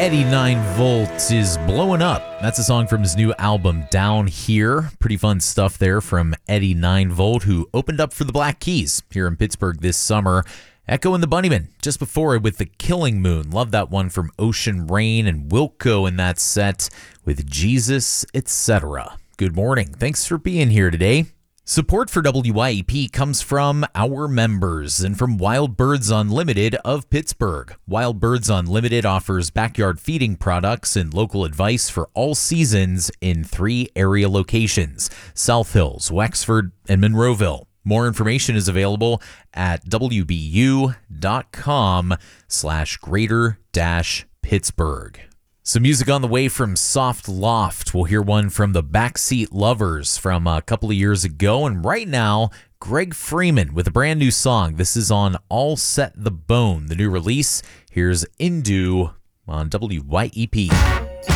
Eddie 9V is blowing up. That's a song from his new album, Down Here. Pretty fun stuff there from Eddie 9V, who opened up for the Black Keys here in Pittsburgh this summer. Echo and the Bunnymen just before it with The Killing Moon. Love that one from Ocean Rain, and Wilco in that set with Jesus, etc. Good morning. Thanks for being here today. Support for WYEP comes from our members and from Wild Birds Unlimited of Pittsburgh. Wild Birds Unlimited offers backyard feeding products and local advice for all seasons in 3 area locations: South Hills, Wexford, and Monroeville. More information is available at wbu.com/greater-Pittsburgh. Some music on the way from Soft Loft. We'll hear one from the Backseat Lovers from a couple of years ago. And right now, Greg Freeman with a brand new song. This is on All Set the Bone, the new release. Here's Indu on WYEP.